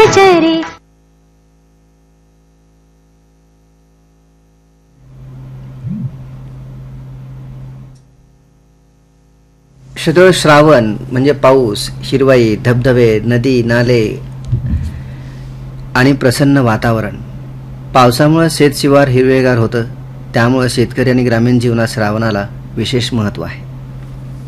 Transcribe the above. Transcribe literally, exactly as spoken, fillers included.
सहचरी. श्रोते, श्रावण म्हणजे पाऊस, हिरवाई, धबधबे, नदी, नाले आणि प्रसन्न वातावरण. पावसामुळे शेतशिवार हिरवेगार होतं. त्यामुळे शेतकरी आणि ग्रामीण जीवनात श्रावणाला विशेष महत्त्व आहे.